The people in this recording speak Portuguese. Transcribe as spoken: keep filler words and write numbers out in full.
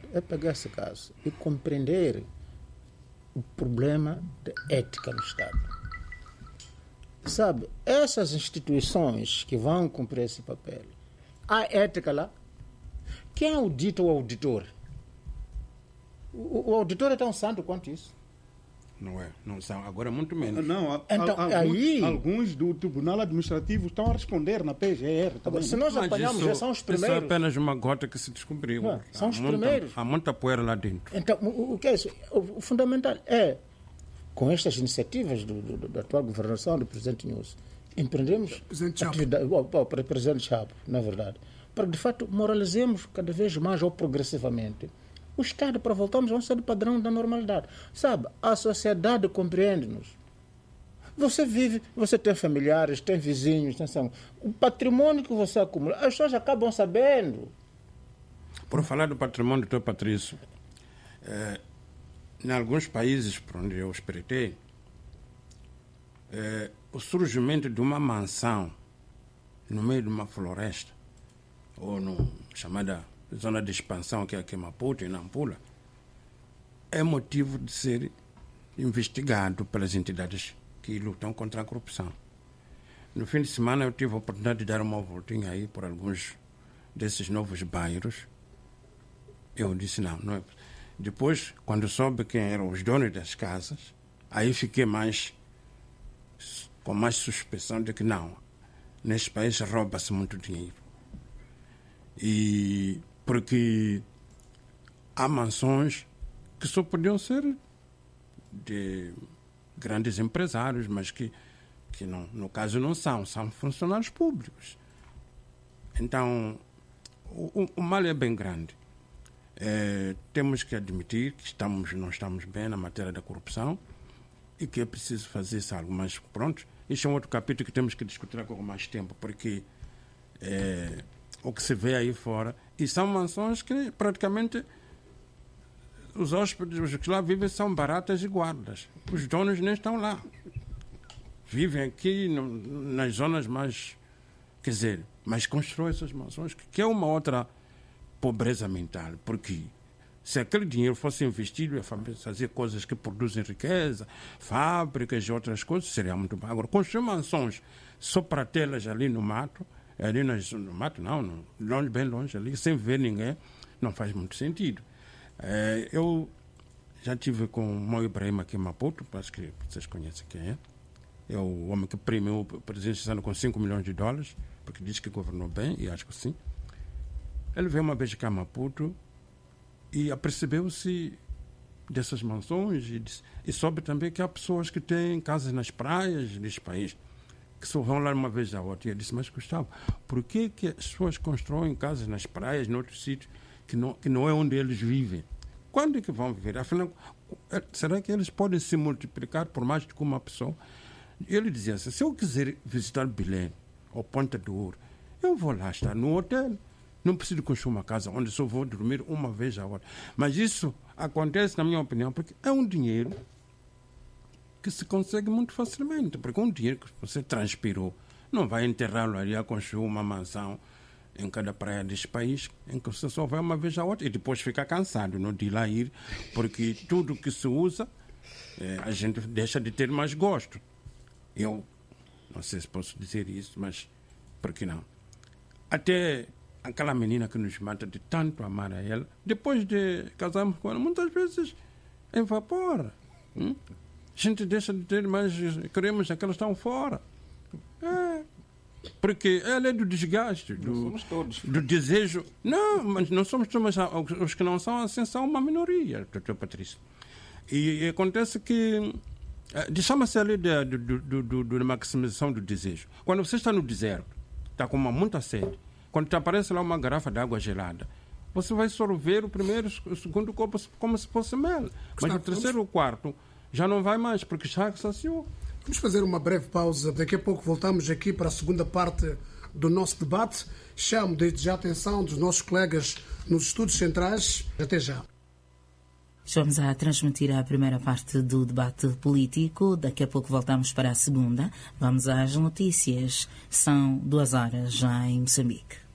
é pegar esse caso e compreender o problema de ética no Estado. Sabe, essas instituições que vão cumprir esse papel, há ética lá? Quem audita o auditor? O, o auditor é tão santo quanto isso? Não é, não são. Agora muito menos. Não, a, então, a, a, aí... alguns do Tribunal Administrativo estão a responder na P G R também. Se nós Mas apanhamos, isso, já são os primeiros. Isso é apenas uma gota que se descobriu. Não, são há os muita, primeiros. Há muita poeira lá dentro. Então, o, o que é isso? O, o fundamental é, com estas iniciativas do, do, da atual governação do Presidente Nunes, empreendemos Presidente atividade, oh, oh, para o Presidente Chapo, na verdade, para que de fato moralizemos cada vez mais ou progressivamente o Estado, para voltarmos a um estado padrão da normalidade. Sabe, a sociedade compreende-nos. Você vive, você tem familiares, tem vizinhos, tem, sabe, o patrimônio que você acumula, as pessoas acabam sabendo. Por falar do patrimônio, doutor Patrício, eh, em alguns países por onde eu espreitei, eh, o surgimento de uma mansão no meio de uma floresta, ou no chamada zona de expansão, que é aqui em Maputo e Nampula, é motivo de ser investigado pelas entidades que lutam contra a corrupção. No fim de semana eu tive a oportunidade de dar uma voltinha aí por alguns desses novos bairros. Eu disse não, não é. Depois, quando soube quem eram os donos das casas, aí fiquei mais com mais suspeição de que não, neste país rouba-se muito dinheiro. E porque há mansões que só podiam ser de grandes empresários, mas que, que não, no caso não são, são funcionários públicos. Então, o, o mal é bem grande. É, temos que admitir que estamos, não estamos bem na matéria da corrupção e que é preciso fazer isso algo, mas pronto, isso é um outro capítulo que temos que discutir com mais tempo, porque é, o que se vê aí fora, e são mansões que praticamente os hóspedes, os que lá vivem, são baratas e guardas. Os donos nem estão lá. Vivem aqui no, nas zonas mais, quer dizer, mas constroem essas mansões, que é uma outra pobreza mental, porque se aquele dinheiro fosse investido em fazer coisas que produzem riqueza, fábricas e outras coisas, seria muito bom. Agora, construir mansões só para tê-las ali no mato, ali no mato não, no, longe, bem longe ali, sem ver ninguém, não faz muito sentido. É, eu já tive com o Mo Ibrahim aqui em Maputo, acho que vocês conhecem quem é. É o homem que premiou o presidente Sano com cinco milhões de dólares, porque diz que governou bem, e acho que sim. Ele veio uma vez cá a Maputo e apercebeu-se dessas mansões e, e soube também que há pessoas que têm casas nas praias deste país, que só vão lá uma vez à outra. E ele disse, mas Gustavo, por que, que as pessoas constroem casas nas praias, em outros sítios, que não, que não é onde eles vivem? Quando é que vão viver? Afinal, será que eles podem se multiplicar por mais do que uma pessoa? E ele dizia assim, se eu quiser visitar Belém ou Ponta do Ouro, eu vou lá estar no hotel. Não preciso construir uma casa onde só vou dormir uma vez a hora. Mas isso acontece, na minha opinião, porque é um dinheiro que se consegue muito facilmente. Porque um dinheiro que você transpirou, não vai enterrá-lo ali a construir uma mansão em cada praia deste país, em que você só vai uma vez a outra e depois fica cansado, não de ir lá ir, porque tudo que se usa, é, a gente deixa de ter mais gosto. Eu não sei se posso dizer isso, mas por que não? Até aquela menina que nos mata de tanto amar a ela, depois de casarmos com ela, muitas vezes evapora. Hum? A gente deixa de ter mais, queremos que elas estão fora. É, porque ela é do desgaste, do, do desejo. Não, mas não somos todos, os que não são assim são uma minoria, doutor Patrício. E, e acontece que chama-se ali da de, de, de, de, de maximização do desejo. Quando você está no deserto, está com uma muita sede, quando te aparece lá uma garrafa de água gelada, você vai sorver o primeiro, o segundo copo como se fosse mel. Mas o terceiro ou quarto já não vai mais, porque já saciou. Vamos fazer uma breve pausa. Daqui a pouco voltamos aqui para a segunda parte do nosso debate. Chamo desde já a atenção dos nossos colegas nos estudos centrais. Até já. Estamos a transmitir a primeira parte do debate político. Daqui a pouco voltamos para a segunda. Vamos às notícias. São duas horas já em Moçambique.